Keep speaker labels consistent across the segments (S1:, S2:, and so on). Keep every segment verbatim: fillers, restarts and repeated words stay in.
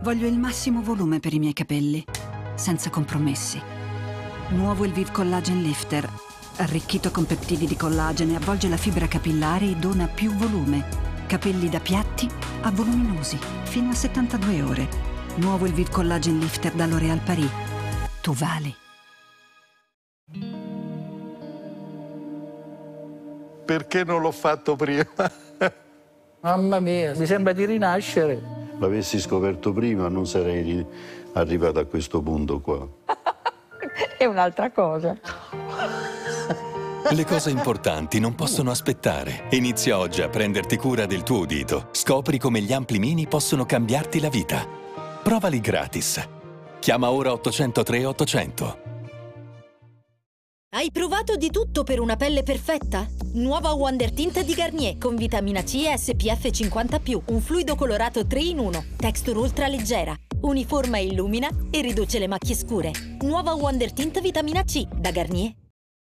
S1: Voglio il massimo volume per i miei capelli, senza compromessi. Nuovo Elvive Collagen Lifter, arricchito con peptidi di collagene, avvolge la fibra capillare e dona più volume. Capelli da piatti a voluminosi, fino a settantadue ore. Nuovo Elvive Collagen Lifter da L'Oréal Paris. Tu vali.
S2: Perché non l'ho fatto prima?
S3: Mamma mia, mi sembra di rinascere.
S4: L'avessi scoperto prima non sarei arrivato a questo punto qua.
S3: È un'altra cosa.
S5: Le cose importanti non possono aspettare. Inizia oggi a prenderti cura del tuo udito. Scopri come gli ampli mini possono cambiarti la vita. Provali gratis. Chiama ora ottocentotre ottocento.
S6: Hai provato di tutto per una pelle perfetta? Nuova Wonder Tint di Garnier con vitamina C e S P F cinquanta più, un fluido colorato tre in uno, texture ultra leggera, uniforma e illumina e riduce le macchie scure. Nuova Wonder Tint vitamina C da Garnier.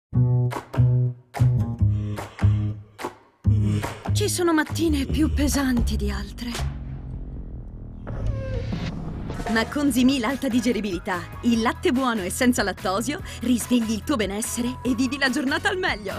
S1: Ci sono mattine più pesanti di altre. Ma con Zimil alta digeribilità, il latte buono e senza lattosio, risvegli il tuo benessere e vivi la giornata al meglio.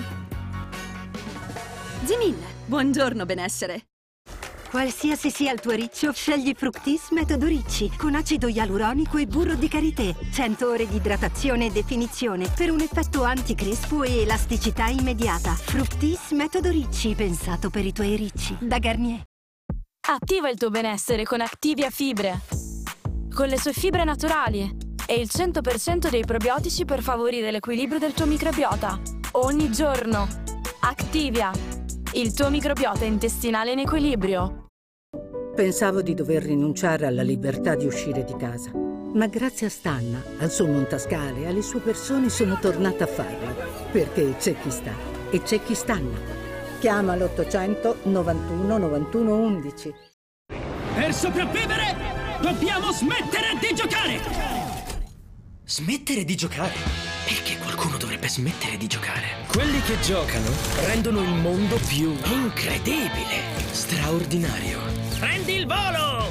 S1: Zimil, buongiorno benessere.
S7: Qualsiasi sia il tuo riccio, scegli Fructis Metodo Ricci con acido ialuronico e burro di karité. cento ore di idratazione e definizione per un effetto anticrespo e elasticità immediata. Fructis Metodo Ricci, pensato per i tuoi ricci. Da Garnier.
S8: Attiva il tuo benessere con Activia Fibre. Con le sue fibre naturali e il cento per cento dei probiotici per favorire l'equilibrio del tuo microbiota. Ogni giorno. Activia. Il tuo microbiota intestinale in equilibrio.
S9: Pensavo di dover rinunciare alla libertà di uscire di casa. Ma grazie a Stanna, al suo montascale e alle sue persone sono tornata a farlo. Perché c'è chi sta e c'è chi stanna. Chiama l'ottocento novantuno novantuno undici.
S10: Per sopravvivere dobbiamo smettere di giocare!
S11: Smettere di giocare? Perché qualcuno dovrebbe smettere di giocare?
S10: Quelli che giocano rendono il mondo più
S11: incredibile, straordinario.
S10: Prendi il volo!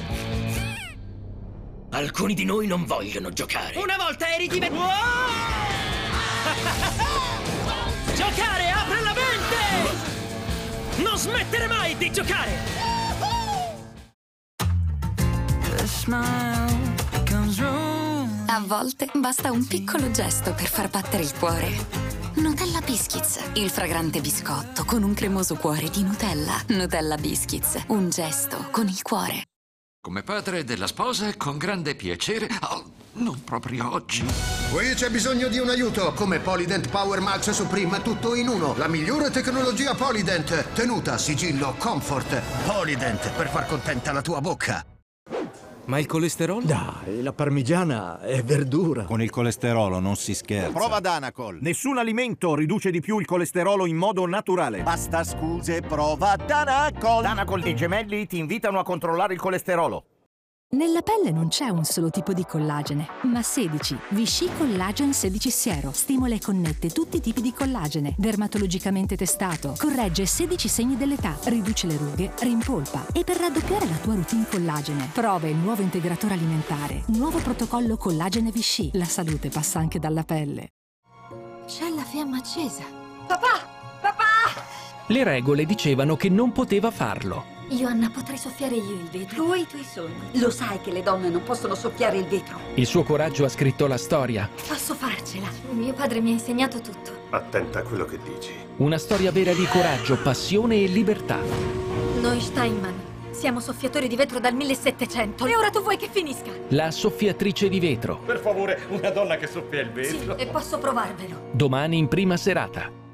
S11: Alcuni di noi non vogliono giocare.
S10: Una volta eri diventato... Wow! Giocare apre la mente! Non smettere mai di giocare!
S12: A volte basta un piccolo gesto per far battere il cuore. Nutella Biscuits, il fragrante biscotto con un cremoso cuore di Nutella. Nutella Biscuits, un gesto con il cuore.
S13: Come padre della sposa, con grande piacere... Oh, non proprio oggi.
S14: Qui c'è bisogno di un aiuto. Come Polydent Power Max Supreme, tutto in uno. La migliore tecnologia Polydent. Tenuta, sigillo, comfort. Polydent, per far contenta la tua bocca.
S15: Ma il colesterolo?
S16: Dai, la parmigiana è verdura.
S17: Con il colesterolo non si scherza.
S18: Prova Danacol.
S19: Nessun alimento riduce di più il colesterolo in modo naturale.
S18: Basta scuse, prova Danacol.
S19: Danacol e i gemelli ti invitano a controllare il colesterolo.
S20: Nella pelle non c'è un solo tipo di collagene, ma sedici. Vichy Collagen sedici Siero stimola e connette tutti i tipi di collagene, dermatologicamente testato, corregge sedici segni dell'età, riduce le rughe, rimpolpa e per raddoppiare la tua routine collagene. Prova il nuovo integratore alimentare, nuovo protocollo collagene Vichy. La salute passa anche dalla pelle.
S21: C'è la fiamma accesa. Papà! Papà!
S22: Le regole dicevano che non poteva farlo.
S21: Ioanna, potrei soffiare io il vetro. Tu e i tuoi sogni. Lo sai che le donne non possono soffiare il vetro.
S22: Il suo coraggio ha scritto la storia.
S21: Posso farcela. Mio padre mi ha insegnato tutto.
S23: Attenta a quello che dici.
S22: Una storia vera di coraggio, passione e libertà.
S21: Noi Steinman siamo soffiatori di vetro dal millesettecento. E ora tu vuoi che finisca?
S22: La soffiatrice di vetro.
S23: Per favore, una donna che soffia il vetro.
S21: Sì, e posso provarvelo.
S22: Domani in prima serata.